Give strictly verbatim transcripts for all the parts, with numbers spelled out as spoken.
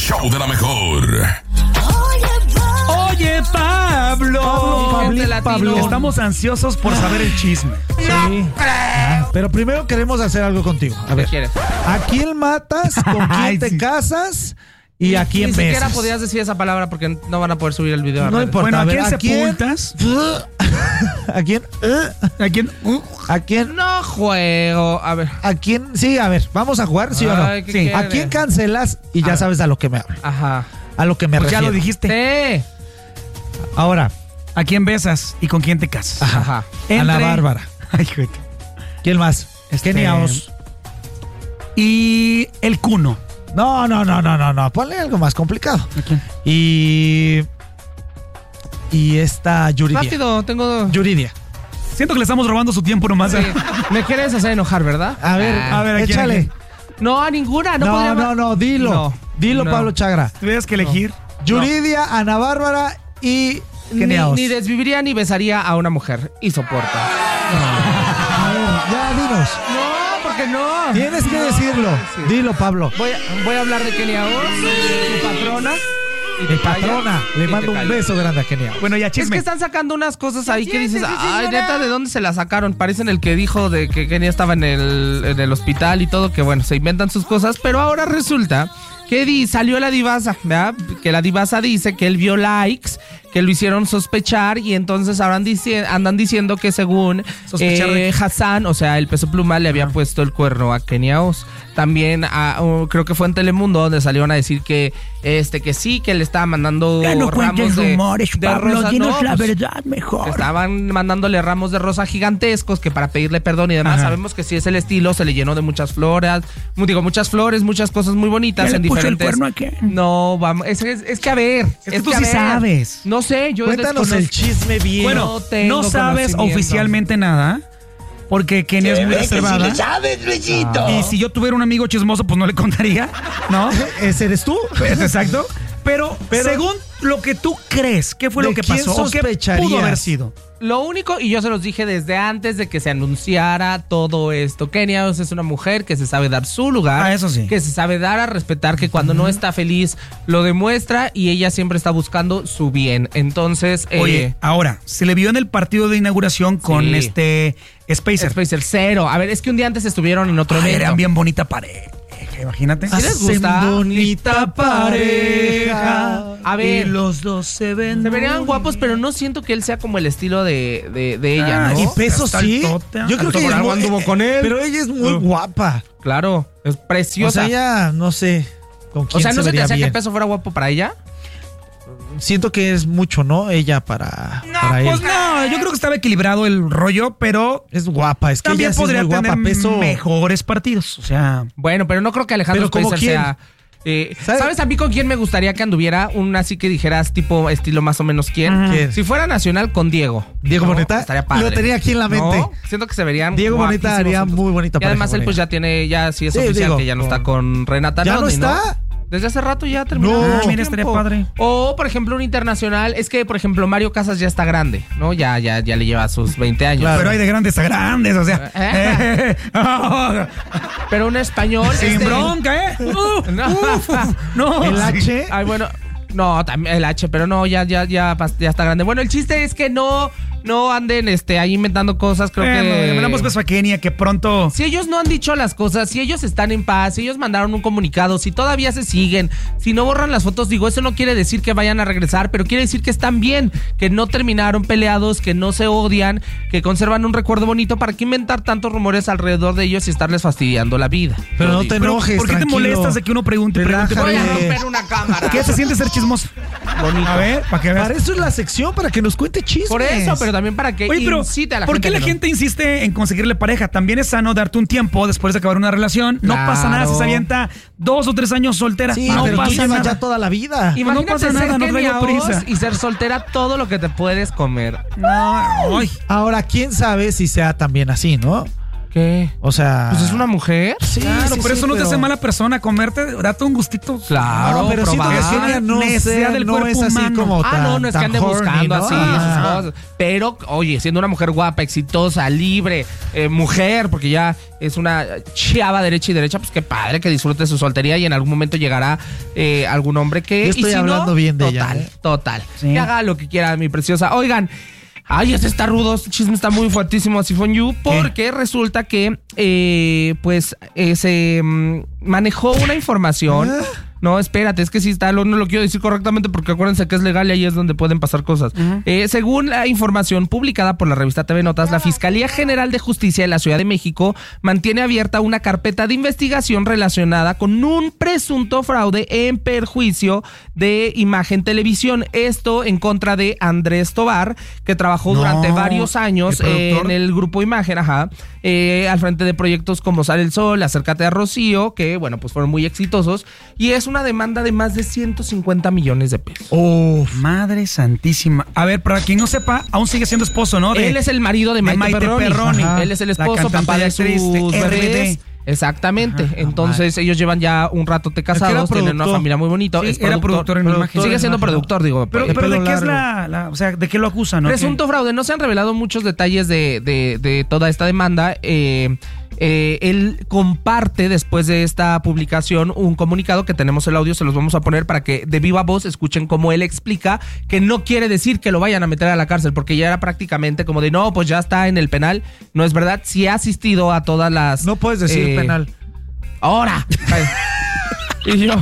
show de la mejor. Oye, Pablo. Pablo, Pablo, Pablo. Estamos ansiosos por saber el chisme. Sí. Ah, pero primero queremos hacer algo contigo. A ver, ¿Qué quieres? ¿a quién matas? ¿Con quién Ay, te sí. casas? ¿Y a quién Ni siquiera besas? podías decir esa palabra porque no van a poder subir el video. a No redes. importa. Bueno, ¿a, a ver, quién ¿a quién? sepultas? ¿A quién? ¿A quién? Uh, ¿A quién? No juego. A ver. ¿A quién? Sí, a ver, vamos a jugar, ¿sí o no? Ay, ¿qué Sí. quieres? ¿A quién cancelas? Y ya Ah. sabes a lo que me hablo. Ajá. A lo que me pues ya refiero. lo dijiste. Sí. Ahora, ¿A quién besas y con quién te casas? ajá. Ajá. A la Entre- Bárbara. Ay, güey. ¿Quién más? Este- Kenia Os. Y el Cuno. No, no, no, no, no, no. Ponle algo más complicado. ¿A quién? Y. Y esta Yuridia. Rápido, tengo. Yuridia. Siento que le estamos robando su tiempo nomás. Sí. Me quieres hacer enojar, ¿verdad? A ver, Ah. a ver, ¿a quién, échale. a quién? No, a ninguna. No, No, podría- no, no, dilo. No, dilo, no. Pablo Chagra. Tuvieras que elegir. Yuridia, Ana Bárbara y Ni, Kenia Os. ni desviviría ni besaría a una mujer. Y soporta. A ver, ya dinos. No, porque no. Tienes que decirlo. Sí. Dilo, Pablo. Voy a, voy a hablar de Kenia Os, tu patrona. Y Mi te callas, patrona. Le y mando te un callas. beso grande a Kenia Os. Bueno, ya Es que chisme. están sacando unas cosas ahí que dices, Siéntese, ay, señora. neta, ¿de dónde se la sacaron? Parecen el que dijo de que Kenia estaba en el, en el hospital y todo, que bueno, se inventan sus cosas, pero ahora resulta que di, salió la divasa, ¿verdad? Que la divasa dice que él vio likes, que lo hicieron sospechar y entonces ahora andan, dici- andan diciendo que según ¿Sospechar de eh, qué? Hassan, o sea, el Peso Pluma le había puesto el cuerno a Kenia Os. También a- uh, creo que fue en Telemundo donde salieron a decir que este que sí, que le estaba mandando Ya no ramos cuentes de, rumores, de Pablo. rosas. Dinos No, la pues, verdad mejor. estaban mandándole ramos de rosa gigantescos que para pedirle perdón y demás. Ajá. Sabemos que si es el estilo, se le llenó de muchas flores, mu- digo, muchas flores, muchas cosas muy bonitas ¿Ya en le puso el diferentes. cuerno a qué? No, vamos, es, es- es que a ver. Es que tú a sí ver. sabes. No sé, yo Cuéntanos el desconozco. chisme bien. Bueno, No tengo no sabes conocimiento. oficialmente nada. Porque Kenia es muy reservada. Y si yo tuviera un amigo chismoso, pues no le contaría, ¿no? ¿Ese eres tú? Pues, exacto. Pero, Pero- según lo que tú crees, ¿qué fue ¿De lo que quién pasó? ¿O qué sospecharías? pudo haber sido? Lo único, y yo se los dije desde antes de que se anunciara todo esto, Kenia Os es una mujer que se sabe dar su lugar, Ah, eso sí. que se sabe dar a respetar, que cuando no está feliz lo demuestra y ella siempre está buscando su bien. Entonces, eh, Oye, ahora, se le vio en el partido de inauguración con Sí. este Spacer. Spacer cero. A ver, es que un día antes estuvieron en otro Ay, evento. eran bien bonita pareja, imagínate. ¿Sí les gusta? Hacen bonita pareja. A ver, Y los dos se ven. se verían muy guapos, pero no siento que él sea como el estilo de, de, de ella, Ah, ¿no? Y peso Hasta sí. el tote. Yo creo Hasta que por ella es algo muy- anduvo con él. Pero ella es muy Uh. guapa. Claro, es O preciosa. sea, ella no sé con quién O sea, ¿no se te vería hacía que bien. Peso fuera guapo para ella? Siento que es mucho, ¿no? Ella para, No, para pues él. no, yo creo que estaba equilibrado el rollo, pero Es guapa, es que también ella sí es podría muy guapa. tener Peso. mejores partidos. O sea, Bueno, pero no creo que Alejandro ¿Pero como Spacer quién? sea... eh, ¿Sabe? ¿Sabes a mí con quién me gustaría que anduviera? Un así que dijeras tipo estilo más o menos quién. Ujú. ¿Quién? Si fuera nacional con Diego. Diego ¿no? Boneta. Estaría padre. Lo tenía aquí en la mente. No, siento que se verían Diego Boneta guapísimos haría juntos. muy bonita Y además pareja él con pues ella. ya tiene, ya sí es Sí, oficial digo, que ya no con- está con Renata ¿Ya no Rodney, está? Desde hace rato ya terminó. No. ah, mira, estaría padre. O, por ejemplo, un internacional. Es que, por ejemplo, Mario Casas ya está grande, ¿no? Ya, ya, ya le lleva sus veinte años. Claro. Pero hay de grandes a grandes, o sea. ¿Eh? eh, Pero un español. sin este- bronca, ¿eh? Uh, No. uf, no. El sí. H. Ay, bueno. No, también el H, pero no, ya, ya, ya, pas- ya está grande. Bueno, el chiste es que no, no anden este, ahí inventando cosas, creo Bueno, que. le mandamos beso a Kenia, que pronto. Si ellos no han dicho las cosas, si ellos están en paz, si ellos mandaron un comunicado, si todavía se siguen, si no borran las fotos, digo, eso no quiere decir que vayan a regresar, pero quiere decir que están bien, que no terminaron peleados, que no se odian, que conservan un recuerdo bonito. ¿Para qué inventar tantos rumores alrededor de ellos y estarles fastidiando la vida? Pero Yo no digo. te Pero, enojes, ¿por qué te tranquilo. molestas de que uno pregunte? pregunte, Relájate. Voy a pregunte? romper una cámara. ¿Qué se siente ser chismoso? Bonito. A ver, para que veas. Para eso es la sección, para que nos cuente chismes. Por eso, pero también para que Oye, pero incite a la ¿por gente. qué la que no. gente insiste en conseguirle pareja? También es sano darte un tiempo después de acabar una relación. No Claro. pasa nada si se avienta dos o tres años soltera. Sí, no pero tú pasa llevas nada. ya toda la vida. no Imagínate pasa ser nada, no Kenia traigo prisa. Os y ser soltera todo lo que te puedes comer. No, ay. Ahora, ¿quién sabe si sea también así, no? ¿Qué? O sea... Pues es una mujer. Sí, claro, sí, pero sí, eso no te pero... hace mala persona. Comerte, date un gustito. Claro, no, pero probar. siento que ella no, necesidad sé, del no cuerpo es así humano. como Ah, tan, no, no es que ande horny, buscando ¿no? así Ah. sus cosas. Pero, oye, siendo una mujer guapa, exitosa, libre, eh, mujer, porque ya es una chava derecha y derecha, pues qué padre que disfrute su soltería y en algún momento llegará eh, algún hombre que... Yo estoy y si hablando no, bien de total, ella, ¿eh? Total, Sí. Que haga lo que quiera, mi preciosa. Oigan... Ay, este está rudo, este chisme está muy fuertísimo, Sifon You, porque resulta que, eh, pues, eh, se mm, manejó una información. ¿Ah? No, espérate, es que sí está, no lo quiero decir correctamente porque acuérdense que es legal y ahí es donde pueden pasar cosas. Uh-huh. Eh, según la información publicada por la revista T V Notas, la Fiscalía General de Justicia de la Ciudad de México mantiene abierta una carpeta de investigación relacionada con un presunto fraude en perjuicio de Imagen Televisión. Esto en contra de Andrés Tobar, que trabajó no, durante varios años ¿el en el grupo Imagen, ajá, eh, al frente de proyectos como Sale el Sol, Acércate a Rocío, que bueno, pues fueron muy exitosos, y es una demanda de más de ciento cincuenta millones de pesos. Oh, madre santísima. A ver, para quien no sepa, aún sigue siendo esposo, ¿no? De, Él es el marido de, de Maite, Maite Perroni. Perroni. Él es el esposo, papá de sus bebés. Exactamente. Ajá, entonces madre. Ellos llevan ya un ratote casados, tienen una familia muy bonita. Sí, es era productor, productor en Imagen. Sigue siendo productor, digo. Pero, pero ¿de qué es la, la, o sea, de qué lo acusan? ¿No? Presunto ¿Qué? fraude. No se han revelado muchos detalles de, de, de toda esta demanda. Eh, eh, él comparte después de esta publicación un comunicado que tenemos el audio, se los vamos a poner para que de viva voz escuchen cómo él explica que no quiere decir que lo vayan a meter a la cárcel, porque ya era prácticamente como de no, pues ya está en el penal. No es verdad. Sí ha asistido a todas las... No puedes decir eh, penal. ¡Ahora! Y yo...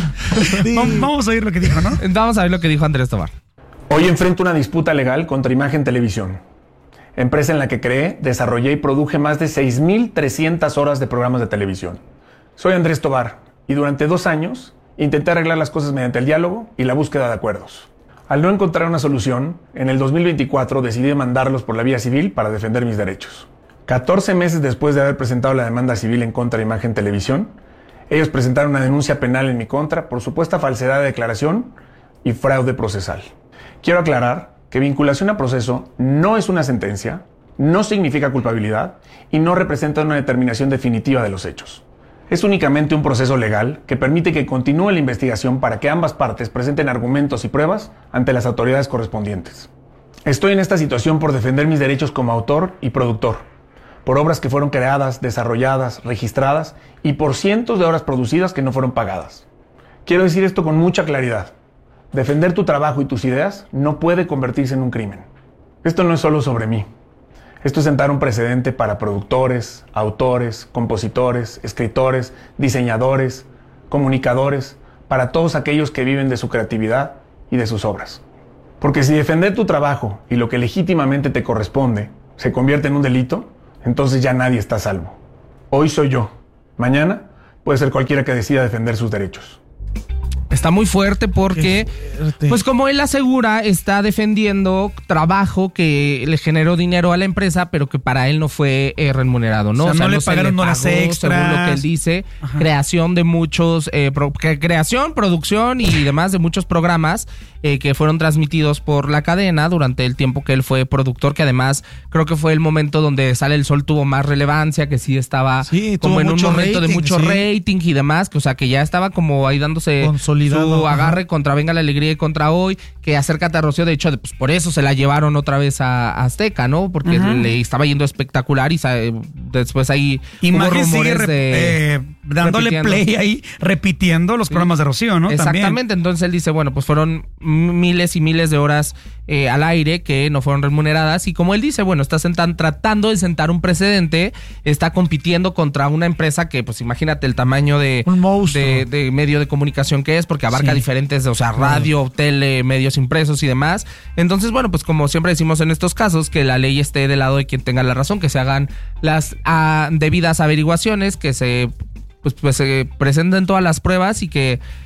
Sí. Vamos a oír lo que dijo, ¿no? Vamos a ver lo que dijo Andrés Tobar. Hoy enfrento una disputa legal contra Imagen Televisión, empresa en la que creé, desarrollé y produje más de seis mil trescientas horas de programas de televisión. Soy Andrés Tobar y durante dos años intenté arreglar las cosas mediante el diálogo y la búsqueda de acuerdos. Al no encontrar una solución, en el dos mil veinticuatro decidí demandarlos por la vía civil para defender mis derechos. catorce meses después de haber presentado la demanda civil en contra de Imagen Televisión, ellos presentaron una denuncia penal en mi contra por supuesta falsedad de declaración y fraude procesal. Quiero aclarar que vinculación a proceso no es una sentencia, no significa culpabilidad y no representa una determinación definitiva de los hechos. Es únicamente un proceso legal que permite que continúe la investigación para que ambas partes presenten argumentos y pruebas ante las autoridades correspondientes. Estoy en esta situación por defender mis derechos como autor y productor, por obras que fueron creadas, desarrolladas, registradas y por cientos de horas producidas que no fueron pagadas. Quiero decir esto con mucha claridad. Defender tu trabajo y tus ideas no puede convertirse en un crimen. Esto no es solo sobre mí. Esto es sentar un precedente para productores, autores, compositores, escritores, diseñadores, comunicadores, para todos aquellos que viven de su creatividad y de sus obras. Porque si defender tu trabajo y lo que legítimamente te corresponde se convierte en un delito, entonces ya nadie está a salvo. Hoy soy yo. Mañana puede ser cualquiera que decida defender sus derechos. Está muy fuerte porque, pues como él asegura, está defendiendo trabajo que le generó dinero a la empresa, pero que para él no fue eh, remunerado, ¿no? O sea, o sea no, no le pagaron horas extras. Según lo que él dice, ajá, creación de muchos, eh, pro, creación, producción y demás de muchos programas eh, que fueron transmitidos por la cadena durante el tiempo que él fue productor, que además creo que fue el momento donde Sale el Sol tuvo más relevancia, que sí estaba sí, como en un momento rating, de mucho sí. rating y demás, que o sea que ya estaba como ahí dándose su agarre, ajá, contra Venga la Alegría y contra Hoy, que Acércate a Rocío, de hecho, pues por eso se la llevaron otra vez a, a Azteca, ¿no? Porque uh-huh. le estaba yendo espectacular y sabe, después ahí Imagen hubo rumores sigue de... Eh, dándole repitiendo. play ahí, repitiendo los programas de Rocío, ¿no? Exactamente, También. Entonces él dice, bueno, pues fueron miles y miles de horas eh, al aire que no fueron remuneradas y como él dice, bueno, está sentan, tratando de sentar un precedente, está compitiendo contra una empresa que, pues imagínate el tamaño de, de, de medio de comunicación que es, porque abarca sí. diferentes, o sea, radio, tele, medios impresos y demás. Entonces, bueno, pues como siempre decimos en estos casos, que la ley esté del lado de quien tenga la razón, que se hagan las ah, debidas averiguaciones, que se... pues, pues se presenten todas las pruebas y que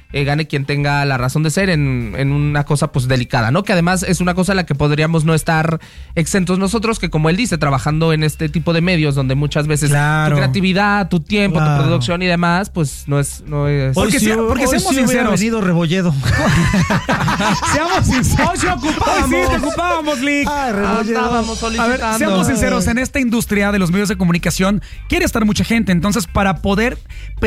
eh, gane quien tenga la razón de ser en, en una cosa pues delicada, ¿no? Que además es una cosa en la que podríamos no estar exentos nosotros, que como él dice, trabajando en este tipo de medios donde muchas veces claro. tu creatividad, tu tiempo, Claro. tu producción y demás, pues no es... No es... Porque Hoy si- sí- porque hoy seamos sí hubiera sinceros. venido Rebolledo. Seamos sinceros. Hoy sí ocupábamos. Hoy sí te ocupábamos, Lick. Ay, Rebolledo. Estábamos A ver, solicitando. seamos sinceros, en esta industria de los medios de comunicación quiere estar mucha gente, entonces para poder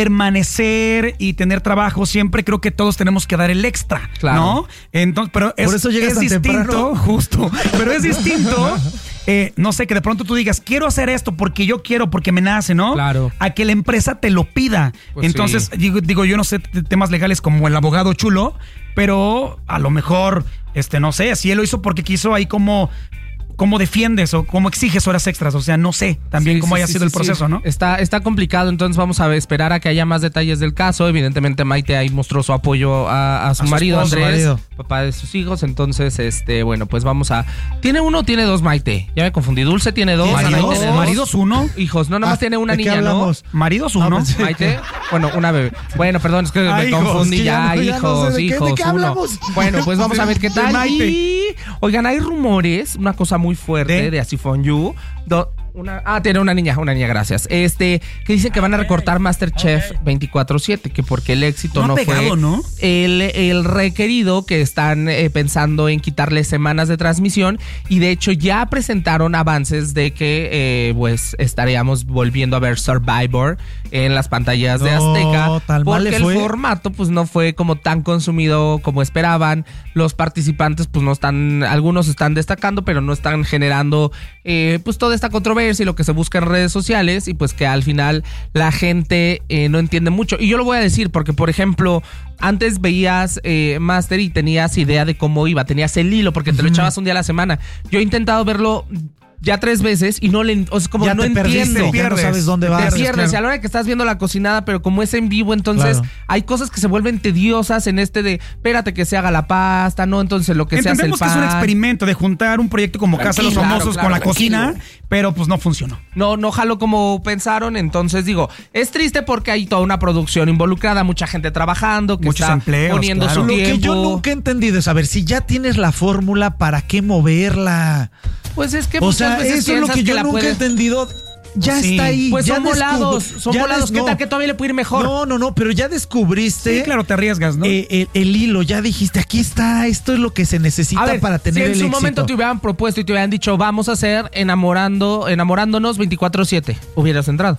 permanecer y tener trabajo siempre creo que todos tenemos que dar el extra, Claro. ¿no? Entonces, pero es, Por eso llegas es tan distinto, temprano. justo, pero es distinto, eh, no sé, que de pronto tú digas, quiero hacer esto porque yo quiero, porque me nace, ¿no? Claro. A que la empresa te lo pida. Pues entonces, sí. digo, digo, yo no sé t- temas legales como el abogado chulo, pero a lo mejor, este, no sé, si él lo hizo porque quiso ahí como... ¿Cómo defiendes o cómo exiges horas extras? O sea, no sé también Sí, cómo sí, haya sí, sido sí, el proceso, sí. ¿no? Está, está complicado, entonces vamos a esperar a que haya más detalles del caso. Evidentemente Maite ahí mostró su apoyo a, a su A su marido, esposo, Andrés, marido. papá de sus hijos. Entonces, este, bueno, pues vamos a... ¿Tiene uno o tiene dos, Maite? Ya me confundí. Dulce tiene dos. ¿Tiene Ana dos? tiene dos. ¿Maridos uno? Hijos, no, nada más Ah, tiene una ¿de qué niña, ¿no? hablamos? ¿Maridos Ah, uno? pensé- Maite, bueno, una bebé. Bueno, perdón, es que Ah, me hijos, confundí que ya ya, no- ya no hijos, sé de qué- de hijos, qué uno. hablamos. Bueno, pues vamos a ver qué De tal. Maite. Y, oigan, hay rumores, una cosa muy fuerte ¿De? de, As If On You. do- una, ah, tiene una niña, una niña, gracias. Este, que dicen que van a recortar MasterChef veinticuatro siete, que porque el éxito No no, ha pegado, fue ¿no? el, el requerido, que están eh, pensando en quitarle semanas de transmisión, y de hecho ya presentaron avances de que eh, pues estaríamos volviendo a ver Survivor en las pantallas de No, Azteca, tan mal porque le el fue. formato pues no fue como tan consumido como esperaban. Los participantes pues no están, algunos están destacando, pero no están generando eh, pues toda esta controversia y lo que se busca en redes sociales, y pues que al final la gente eh, no entiende mucho. Y yo lo voy a decir porque, por ejemplo, antes veías eh, Master y tenías idea de cómo iba, tenías el hilo porque te lo echabas un día a la semana. Yo he intentado verlo ya tres veces y no le, o sea, como Ya no te perdiste, entiendo. ya no pierdes, sabes dónde te vas. Te pierdes, claro. y a la hora que estás viendo la cocinada, pero como es en vivo, entonces Claro. hay cosas que se vuelven tediosas en este de, espérate que se haga la pasta, ¿no? Entonces lo que se hace el Entendemos que pan. es un experimento de juntar un proyecto como Casa de los Tranquilo, Famosos claro, con la claro, cocina, tranquilo. pero pues no funcionó. No, no jaló como pensaron, entonces digo, es triste porque hay toda una producción involucrada, mucha gente trabajando, que Muchos está empleos, poniendo claro. su Lo tiempo. que yo nunca he entendido es, a ver, si ya tienes la fórmula, ¿para qué moverla? Pues es que O muchas sea, veces eso es lo piensas que yo la nunca he puedes... entendido. Ya Pues sí. está ahí. Pues ya son volados, descubr- son ya volados. des- ¿Qué no. tal que todavía le puede ir mejor? No, no, no, pero ya descubriste Sí, claro, te arriesgas, ¿no? eh, el, el hilo, ya dijiste, aquí está, esto es lo que se necesita A ver, para tener si en el su éxito. momento te hubieran propuesto y te hubieran dicho, vamos a hacer enamorando, enamorándonos veinticuatro siete, hubieras entrado.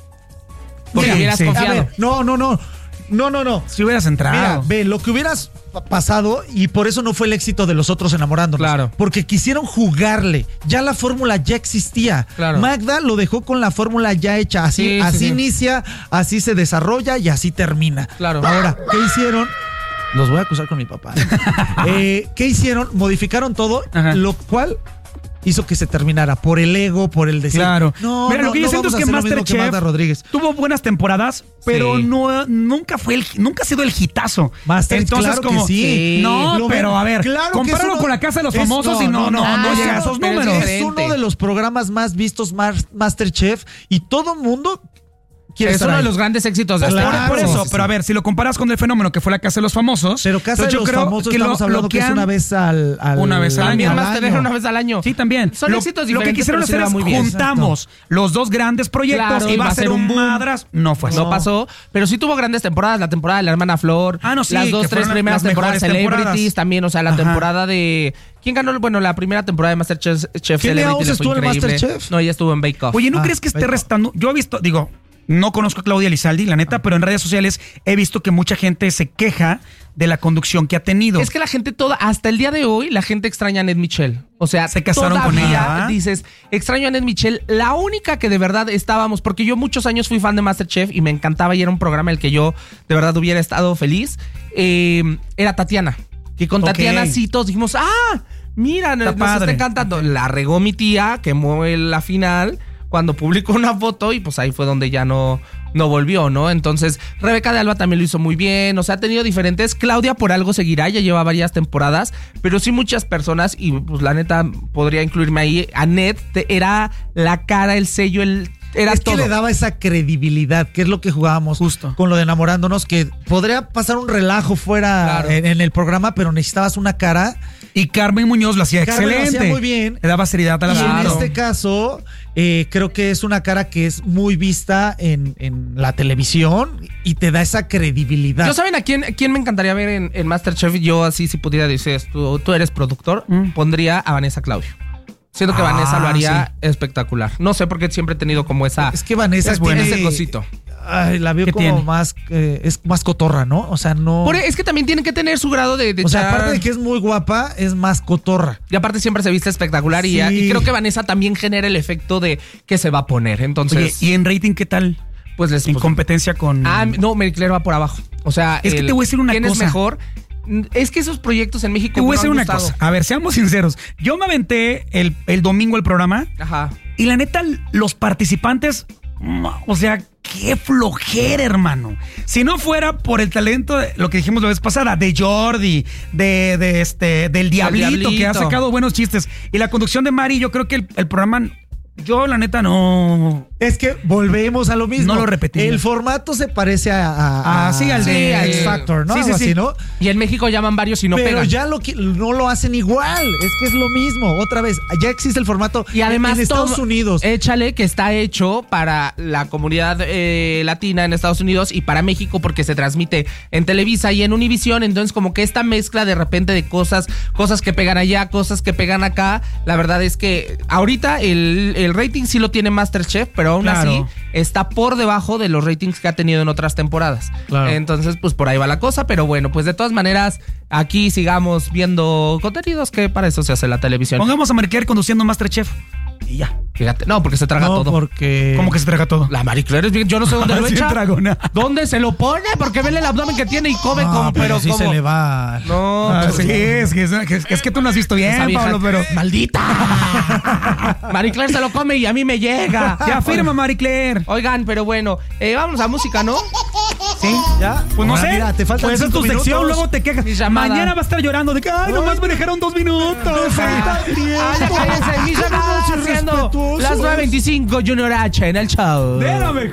Porque Sí, hubieras sí. A confiado. ver, no, no, no, no, no, no. Si hubieras Mira, entrado. ve, lo que hubieras pa- pasado y por eso no fue el éxito de los otros enamorándonos. Claro. Porque quisieron jugarle. Ya la fórmula ya existía. Claro. Magda lo dejó con la fórmula ya hecha. Así, Sí, sí, así sí. inicia, así se desarrolla y así termina. Claro. Ahora, ¿qué hicieron? Los voy a acusar con mi papá. Eh, ¿Qué hicieron? Modificaron todo, Ajá. lo cual hizo que se terminara por el ego, por el deseo. Claro. No, Mira, no, lo que yo no siento es vamos a que hacer lo mismo MasterChef Magda Rodríguez. tuvo buenas temporadas, pero Sí. no nunca fue el nunca ha sido el hitazo. Master, Entonces claro que como sí. no, Lo pero ven- a ver, claro que compáralo es uno- con la Casa de los es- Famosos y no no no, no, llega a no, esos pero es números. Es diferente. uno de los programas más vistos más Masterchef y todo mundo quiere Es estar uno de ahí. los grandes éxitos de Por- Azteca. Claro. por eso, Sí, sí. pero a ver, si lo comparas con el fenómeno que fue la Casa de los Famosos, Pero Casa entonces de yo los creo Famosos que lo- estamos lo hablando que, que es han- una vez al, al Una vez al año. También al Master era una vez al año. Sí, también. Son lo, éxitos lo que diferentes, quisieron pero sí hacer le va es muy bien. juntamos los dos grandes proyectos Claro, y va a ser un madras. No fue así. No pasó, pero sí tuvo grandes temporadas. La temporada de la hermana Flor. Ah, no, sí, Las que dos, tres fueron primeras las temporadas mejores Celebrities temporadas. también. O sea, la Ajá. temporada de. ¿Quién ganó? Bueno, la primera temporada de Masterchef Chef ¿Kelly Celebrity Owens le fue estuvo en increíble. Masterchef? No, ella estuvo en Bake Off. Oye, ¿no Ah, crees que esté venga. restando? Yo he visto, digo, no conozco a Claudia Lizaldi, la neta, pero en redes sociales he visto que mucha gente se queja de la conducción que ha tenido. Es que la gente toda, hasta el día de hoy, la gente extraña a Ned Michel. O sea, Se casaron con todavía ella, ¿ah? dices, extraño a Ned Michel. La única que de verdad estábamos, porque yo muchos años fui fan de Masterchef y me encantaba y era un programa en el que yo de verdad hubiera estado feliz, eh, era Tatiana. Que con Ok. Tatiana sí todos dijimos, ah, mira, nos, nos padre. está encantando. La regó mi tía, quemó el- la final cuando publicó una foto y pues ahí fue donde ya no, no volvió, ¿no? Entonces, Rebeca de Alba también lo hizo muy bien, o sea, ha tenido diferentes. Claudia por algo seguirá, ya lleva varias temporadas, pero sí muchas personas, y pues la neta podría incluirme ahí, Annette te- era la cara, el sello, el era es todo. que le daba esa credibilidad, que es lo que jugábamos Justo. con lo de Enamorándonos, que podría pasar un relajo fuera Claro. en, en el programa, pero necesitabas una cara. Y Carmen Muñoz lo hacía Carmen lo hacía excelente. muy bien. Le daba seriedad a la Y en asunto. este caso, eh, creo que es una cara que es muy vista en, en la televisión y te da esa credibilidad. Yo, ¿saben a quién, quién me encantaría ver en, en MasterChef? Yo así, si pudiera decir, tú, tú eres productor, Mm. pondría a Vanessa Claudio. Siento que Ah, Vanessa lo haría sí. espectacular. No sé por qué siempre he tenido como esa... Es que Vanessa es buena. tiene Ese cosito. Ay, la veo ¿Qué como tiene? más, eh, es más cotorra, ¿no? O sea, no. Por- es que también tiene que tener su grado de... de o sea, echar- aparte de que es muy guapa, es más cotorra. Y aparte siempre se viste espectacular y, Sí. y creo que Vanessa también genera el efecto de que se va a poner. Oye, Entonces, ¿y en rating qué tal? pues les... En pues, competencia con... ah, no, Marie Claire va por abajo. O sea, Es que el- te voy a decir una ¿quién cosa? es mejor? Es que esos proyectos en México Te voy a no decir han una gustado. cosa. A ver, seamos sinceros. Yo me aventé el, el domingo el programa Ajá. y la neta, los participantes, mm, o sea, qué flojera, hermano. Si no fuera por el talento, de, lo que dijimos la vez pasada, de Jordi, de, de este, del Diablito, Diablito. que ha sacado buenos chistes, y la conducción de Mari, yo creo que el, el programa, yo la neta no... Es que volvemos a lo mismo. No lo repetimos. El formato se parece a, a, Ah, sí, al de- a X Factor, ¿no? Sí, sí, Algo sí. así, ¿no? Y en México llaman varios y no Pero pegan. ya lo que, no lo hacen igual. Es que es lo mismo. Otra vez, ya existe el formato. Y además, en, en Estados todo- Unidos. Échale que está hecho para la comunidad eh, latina en Estados Unidos y para México porque se transmite en Televisa y en Univisión. Entonces, como que esta mezcla de repente de cosas, cosas que pegan allá, cosas que pegan acá. La verdad es que ahorita el, el rating sí lo tiene MasterChef, pero aún Claro. así está por debajo de los ratings que ha tenido en otras temporadas. Claro. Entonces, pues por ahí va la cosa. Pero bueno, pues de todas maneras, aquí sigamos viendo contenidos que para eso se hace la televisión. Pongamos a Marie Claire conduciendo MasterChef. Y ya. Fíjate, no, porque se traga no, todo. porque. ¿Cómo que se traga todo? La Marie Claire es bien, yo no sé dónde lo Sí, echa. tragona. ¿Dónde se lo pone? Porque vele el abdomen que tiene y come No, como, pero, pero sí como. se le va. No, Ah, pues, sí, es que, es, que- es que tú no has visto esa bien, vieja- Pablo, pero... ¡Maldita! Marie Claire se lo come y a mí me llega. Ya firma, Marie Claire. Oigan, pero bueno, eh, vamos a música, ¿no? ¿Sí? ¿Ya? Pues no Ah, sé. mira, te faltan pues es tu cinco sección, minutos. luego te quejas. Mi llamada. Mañana va a estar llorando de que, ay, nomás me dejaron dos minutos. falta tiempo. Ah, ya cállense. Mi llamada Somos haciendo irrespetuosos. las nueve veinticinco Junior H en el show. Déjame.